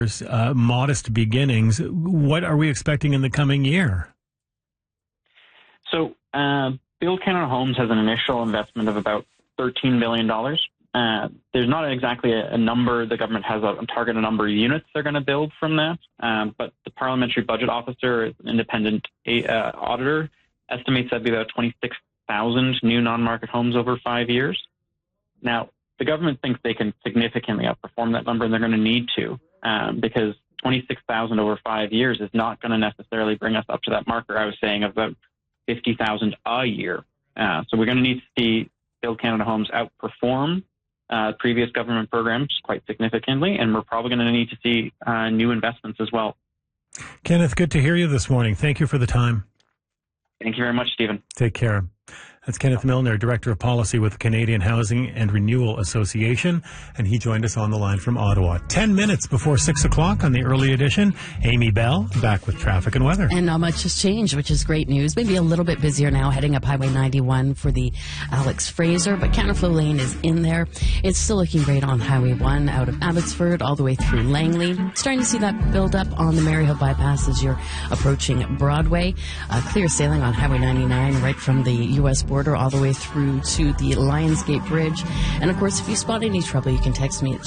modest beginnings. What are we expecting in the coming year? So Build Canada Homes has an initial investment of about $13 million. There's not exactly a number. The government has a target a number of units they're going to build from that. But the Parliamentary Budget Officer, an independent auditor, estimates that'd be about 26,000 new non-market homes over 5 years. Now, the government thinks they can significantly outperform that number, and they're going to need to, because 26,000 over 5 years is not going to necessarily bring us up to that marker I was saying of about 50,000 a year. So we're going to need to see Build Canada Homes outperform previous government programs quite significantly, and we're probably going to need to see new investments as well. Kenneth, good to hear you this morning. Thank you for the time. Thank you very much, Stephen. Take care. That's Kenneth Milner, Director of Policy with the Canadian Housing and Renewal Association, and he joined us on the line from Ottawa. 10 minutes before 6 o'clock on the early edition, Amy Bell back with traffic and weather. And not much has changed, which is great news. Maybe a little bit busier now heading up Highway 91 for the Alex Fraser, but counterflow lane is in there. It's still looking great on Highway 1 out of Abbotsford all the way through Langley. Starting to see that build up on the Maryhill bypass as you're approaching Broadway. Clear sailing on Highway 99 right from the U.S. border all the way through to the Lionsgate Bridge. And of course, if you spot any trouble, you can text me at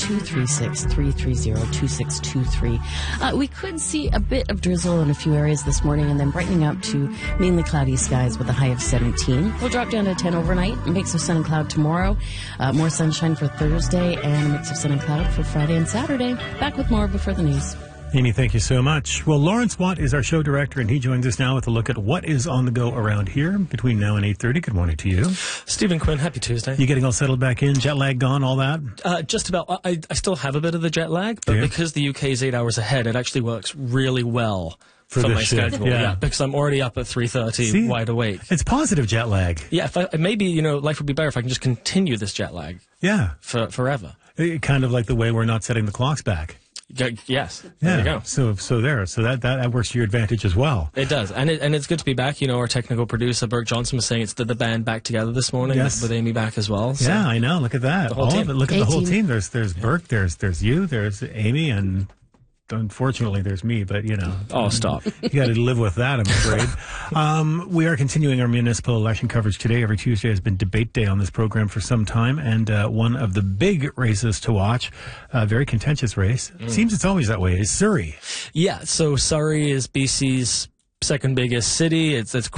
236-330-2623. We could see a bit of drizzle in a few areas this morning, and then brightening up to mainly cloudy skies with a high of 17. We'll drop down to 10 overnight, a mix of sun and cloud tomorrow, more sunshine for Thursday, and a mix of sun and cloud for Friday and Saturday. Back with more before the news. Amy, thank you so much. Well, Lawrence Watt is our show director, and he joins us now with a look at what is on the go around here between now and 8:30. Good morning to you. Stephen Quinn, happy Tuesday. You getting all settled back in? Jet lag gone, all that? Just about. I still have a bit of the jet lag, but because the UK is 8 hours ahead, it actually works really well for my schedule. Yeah, because I'm already up at 3:30, wide awake. It's positive jet lag. Yeah, maybe life would be better if I can just continue this jet lag. Yeah, forever. Kind of like the way we're not setting the clocks back. Yes. There you go. So that works to your advantage as well. It does, and it's good to be back. Our technical producer Burke Johnson was saying it's the band back together this morning with Amy back as well. So. Yeah, I know. Look at that. The whole team. Look at the whole team. There's Burke. There's you. There's Amy, and unfortunately there's me. But Oh, stop. You got to live with that, I'm afraid. We are continuing our municipal election coverage today. Every Tuesday has been debate day on this program for some time, and one of the big races to watch, a very contentious race, seems it's always that way, is Surrey. Yeah, so Surrey is BC's second biggest city. It's